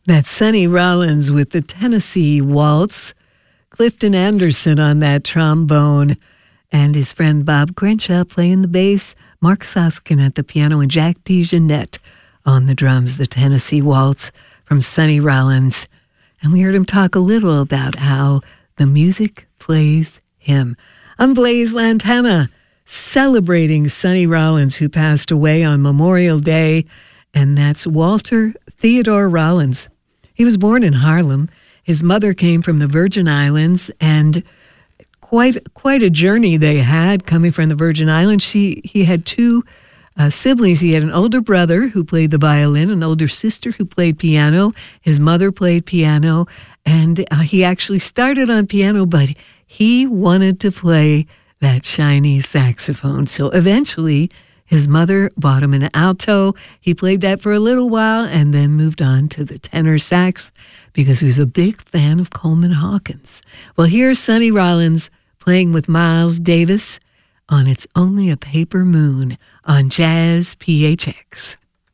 That's Sonny Rollins with the Tennessee Waltz, Clifton Anderson on that trombone, and his friend Bob Crenshaw playing the bass, Mark Soskin at the piano, and Jack DeJohnette on the drums, the Tennessee Waltz from Sonny Rollins. And we heard him talk a little about how the music plays him. I'm Blaise Lantana, celebrating Sonny Rollins, who passed away on Memorial Day, and that's Walter Theodore Rollins. He was born in Harlem. His mother came from the Virgin Islands, and quite a journey they had coming from the Virgin Islands. He had two siblings. He had an older brother who played the violin, an older sister who played piano. His mother played piano, and he actually started on piano, but he wanted to play that shiny saxophone. So eventually, his mother bought him an alto. He played that for a little while and then moved on to the tenor sax because he was a big fan of Coleman Hawkins. Well, here's Sonny Rollins playing with Miles Davis on It's Only a Paper Moon on Jazz PHX.